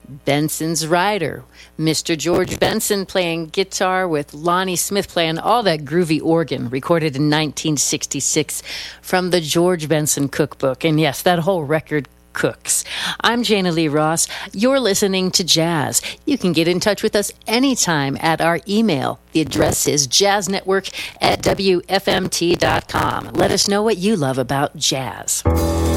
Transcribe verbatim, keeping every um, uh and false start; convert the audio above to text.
Benson's Rider, Mister George Benson playing guitar with Lonnie Smith playing all that groovy organ, recorded in nineteen sixty-six from the George Benson Cookbook. And yes, that whole record cooks. I'm Jana Lee Ross. You're listening to Jazz. You can get in touch with us anytime at our email. The address is jazznetwork at w f m t dot com. Let us know what you love about jazz.